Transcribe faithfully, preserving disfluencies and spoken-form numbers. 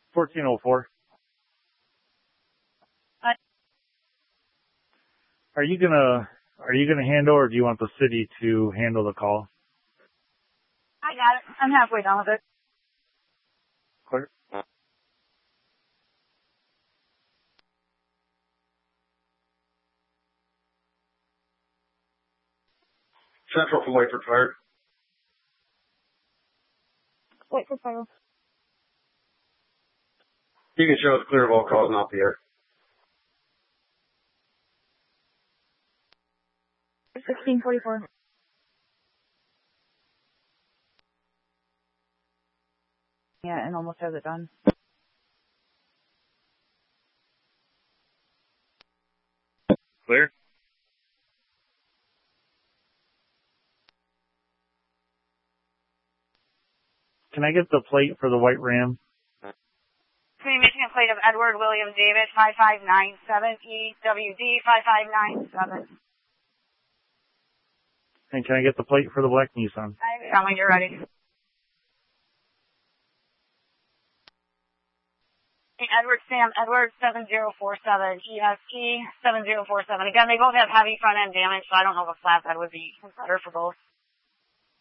fourteen oh four. Hi. Are you gonna, are you gonna handle or do you want the city to handle the call? I got it. I'm halfway done with it. Clear. Central from Whiteford Fire. Whiteford Fire. You can show us clear of all calls and off the air. sixteen forty-four. Yeah, and almost has it done. Clear. Can I get the plate for the white Ram? City Michigan plate of Edward William David five five nine seven E W D five five nine seven. And can I get the plate for the black Nissan? I got when you're ready. Edward Sam Edward seven zero four seven E S T seven zero four seven. Again, they both have heavy front end damage, so I don't know if a flatbed would be better for both.